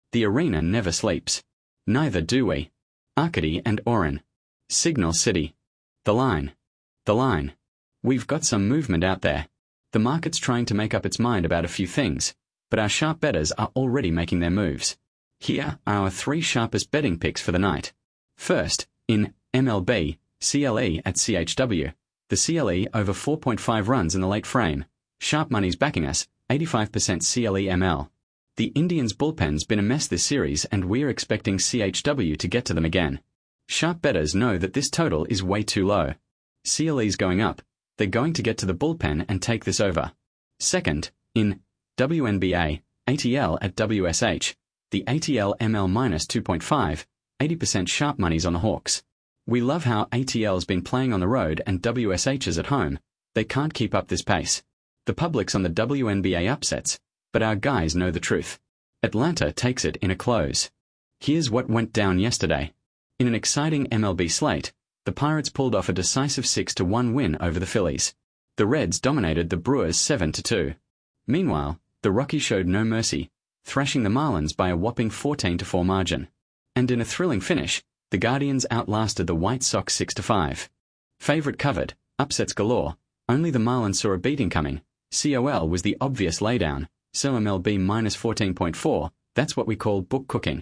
The arena never sleeps. Neither do we. Arcady and Orin. Signal City. The line. The line. We've got some movement out there. The market's trying to make up its mind about a few things, but our sharp bettors are already making their moves. Here are our 3 sharpest betting picks for the night. First, in MLB, CLE at CHW. The CLE over 4.5 runs in the late frame. Sharp money's backing us, 85% CLE ML. The Indians' bullpen's been a mess this series, and we're expecting CHW to get to them again. Sharp bettors know that this total is way too low. CLE's going up. They're going to get to the bullpen and take this over. Second, in WNBA, ATL at WSH. The ATL ML minus 2.5, 80% sharp money's on the Hawks. We love how ATL's been playing on the road and WSH is at home. They can't keep up this pace. The public's on the WNBA upsets, but our guys know the truth. Atlanta takes it in a close. Here's what went down yesterday. In an exciting MLB slate, the Pirates pulled off a decisive 6-1 win over the Phillies. The Reds dominated the Brewers 7-2. Meanwhile, the Rockies showed no mercy, thrashing the Marlins by a whopping 14-4 margin. And in a thrilling finish, the Guardians outlasted the White Sox 6-5. Favorite covered, upsets galore, only the Marlins saw a beating coming. COL was the obvious laydown, so MLB minus 14.4, that's what we call book cooking.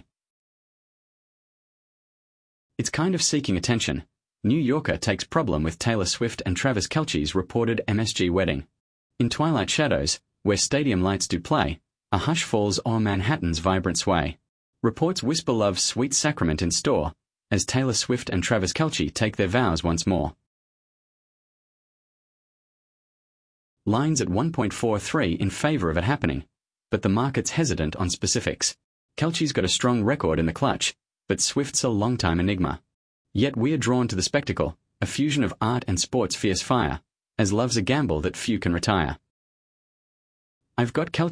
It's kind of seeking attention. New Yorker takes problem with Taylor Swift and Travis Kelce's reported MSG wedding. In Twilight Shadows, where stadium lights do play, a hush falls o'er Manhattan's vibrant sway. Reports whisper love's sweet sacrament in store, as Taylor Swift and Travis Kelce take their vows once more. Lines at 1.43 in favor of it happening, but the market's hesitant on specifics. Kelce's got a strong record in the clutch, but Swift's a long-time enigma. Yet we're drawn to the spectacle, a fusion of art and sport's fierce fire, as love's a gamble that few can retire. I've got Kelce